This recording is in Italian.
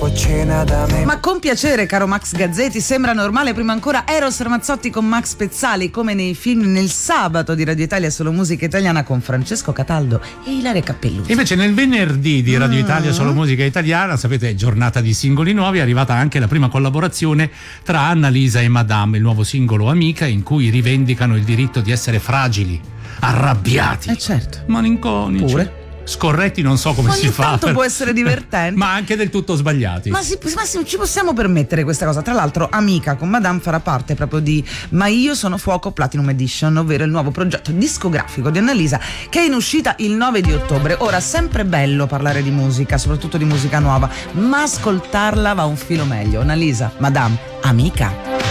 dopo cena da me. Ma con piacere, caro Max Gazzetti, sembra normale. Prima ancora Eros Ramazzotti con Max Pezzali, come nei film Nel sabato di Radio Italia Solo Musica Italiana con Francesco Cataldo e Ilaria Cappellucci. Invece nel venerdì di Radio Italia Solo Musica Italiana, sapete, giornata di singoli nuovi, è arrivata anche la prima collaborazione tra Annalisa e Madame, il nuovo singolo Amica, in cui rivendicano il diritto di essere fragili, arrabbiati, Certo, malinconici, pure scorretti, non so come si fa, tanto può essere divertente. ma anche del tutto sbagliati. Ma ci possiamo permettere questa cosa. Tra l'altro Amica con Madame farà parte proprio di Ma io sono fuoco Platinum Edition, ovvero il nuovo progetto discografico di Annalisa, che è in uscita il 9 di ottobre. Ora, sempre bello parlare di musica, soprattutto di musica nuova, ma ascoltarla va un filo meglio. Annalisa, Madame, Amica.